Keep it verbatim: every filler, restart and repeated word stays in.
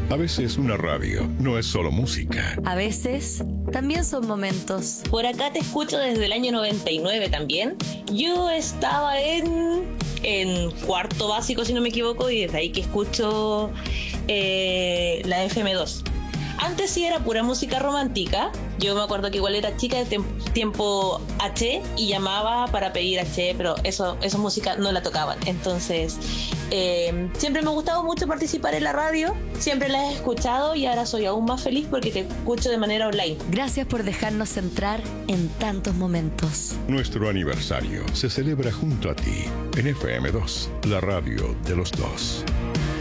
A veces una radio no es solo música. A veces también son momentos. Por acá te escucho desde el año noventa y nueve también. Yo estaba en, en cuarto básico, si no me equivoco, y desde ahí que escucho eh, la F M dos. Antes sí era pura música romántica. Yo me acuerdo que igual era chica de tem- tiempo H y llamaba para pedir H, pero eso, esa música no la tocaban. Entonces, eh, siempre me ha gustado mucho participar en la radio, siempre la he escuchado y ahora soy aún más feliz porque te escucho de manera online. Gracias por dejarnos entrar en tantos momentos. Nuestro aniversario se celebra junto a ti en F M dos, la radio de los dos.